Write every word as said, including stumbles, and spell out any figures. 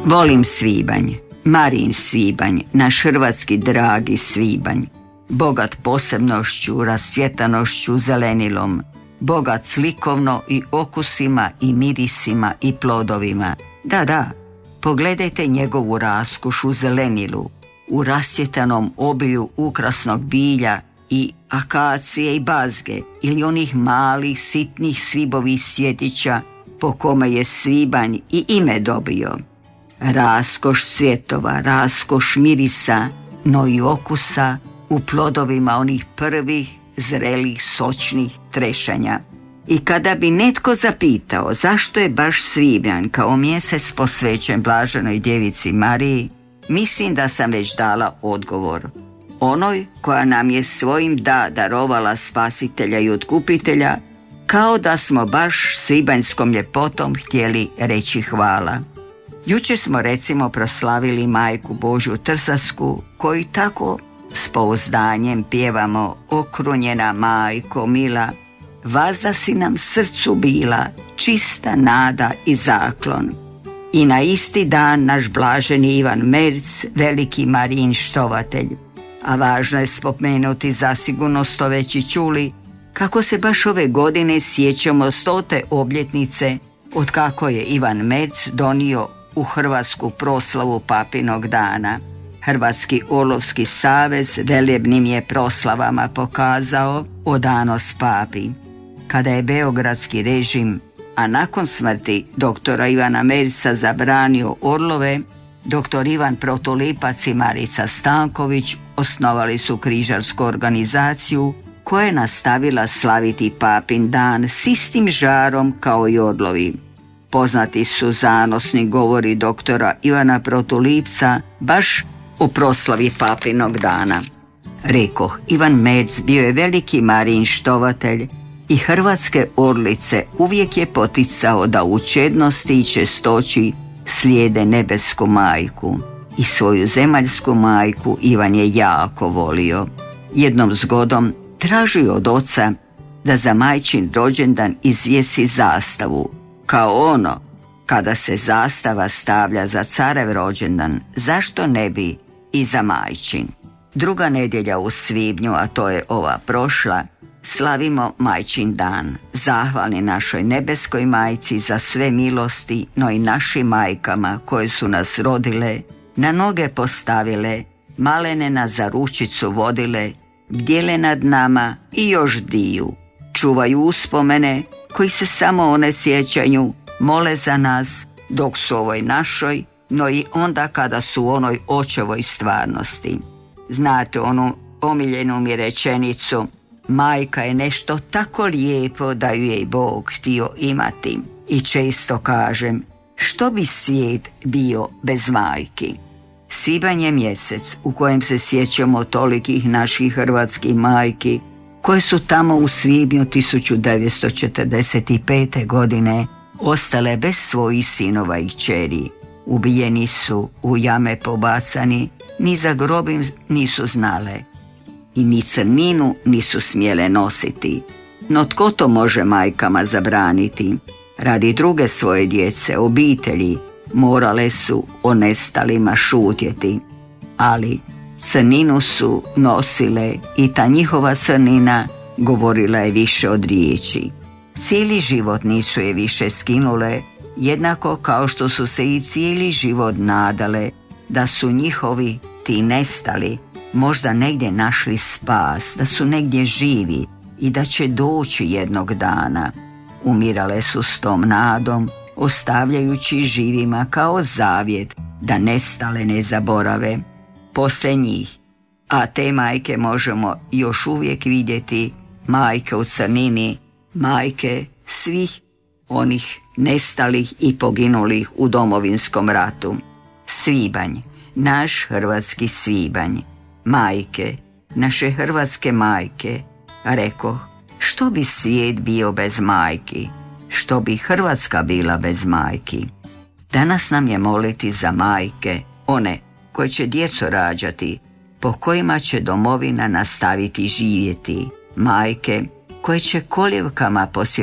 Volim svibanj, Marin svibanj, naš hrvatski dragi svibanj, bogat posebnošću, rasvjetanošću, zelenilom, bogat slikovno i okusima i mirisima i plodovima. Da, da, pogledajte njegovu raskoš u zelenilu, u rasvjetanom obilju ukrasnog bilja i akacije i bazge ili onih malih sitnih svibovih sjedića po kome je svibanj i ime dobio. Raskoš cvjetova, raskoš mirisa, no i okusa u plodovima onih prvih zrelih sočnih trešanja. I kada bi netko zapitao zašto je baš svibanj kao mjesec posvećen Blaženoj djevici Mariji, mislim da sam već dala odgovor. Onoj koja nam je svojim da darovala spasitelja i otkupitelja, kao da smo baš svibanjskom ljepotom htjeli reći hvala. Jučer smo recimo proslavili Majku Božju Trsasku, koju tako s pouzdanjem pjevamo: okrunjena Majko mila, vazda si nam srcu bila, čista nada i zaklon. I na isti dan naš blaženi Ivan Merc, veliki Marin štovatelj. A važno je spomenuti, zasigurno ste već i čuli, kako se baš ove godine sjećamo stote obljetnice od kako je Ivan Merc donio u Hrvatsku proslavu papinog dana. Hrvatski olovski savez velebnim je proslavama pokazao odanost papi. Kada je beogradski režim, a nakon smrti doktora Ivana Merca, zabranio orlove, doktor Ivan Protulipac i Marica Stanković osnovali su križarsku organizaciju koja je nastavila slaviti papin dan s istim žarom kao i orlovi. Poznati su zanosni govori doktora Ivana Protulipca baš o proslavi papinog dana. Rekoh, Ivan Merc bio je veliki Marin štovatelj i hrvatske orlice uvijek je poticao da u čednosti i čestoći slijede nebesku majku. I svoju zemaljsku majku Ivan je jako volio. Jednom zgodom tražio od oca da za majčin rođendan izvjesi zastavu, kao ono kada se zastava stavlja za carev rođendan, zašto ne bi i za majčin. Druga nedjelja u svibnju, a to je ova prošla, slavimo majčin dan, zahvalni našoj nebeskoj majci za sve milosti, no i našim majkama koje su nas rodile, na noge postavile, malene nas za ručicu vodile, bdjele nad nama i još bdiju, čuvaju uspomene koji se samo one sjećanju, mole za nas dok su ovoj našoj, no i onda kada su u onoj očevoj stvarnosti. Znate onu omiljenu mi rečenicu: majka je nešto tako lijepo da ju je i Bog htio imati. I često kažem, što bi svijet bio bez majki? Svibanj je mjesec u kojem se sjećamo tolikih naših hrvatskih majki koje su tamo u svibnju tisuću devetsto četrdeset pete. godine ostale bez svojih sinova i kćeri. Ubijeni su, u jame pobacani, ni za grob im nisu znale i ni crninu nisu smjele nositi. No tko to može majkama zabraniti? Radi druge svoje djece, obitelji, morale su o nestalima šutjeti, ali crninu su nosile i ta njihova crnina govorila je više od riječi. Cijeli život nisu je više skinule, jednako kao što su se i cijeli život nadale da su njihovi ti nestali možda negdje našli spas, da su negdje živi i da će doći jednog dana. Umirale su s tom nadom, ostavljajući živima kao zavjet da nestale ne zaborave. Poslije njih, a te majke možemo još uvijek vidjeti, majke u crnini, majke svih onih nestalih i poginulih u Domovinskom ratu. Svibanj, naš hrvatski svibanj, majke, naše hrvatske majke. Rekoh, što bi svijet bio bez majki, što bi Hrvatska bila bez majki. Danas nam je moliti za majke, one koje će djecu rađati, po kojima će domovina nastaviti živjeti, majke koje će koljevkama posvjećivati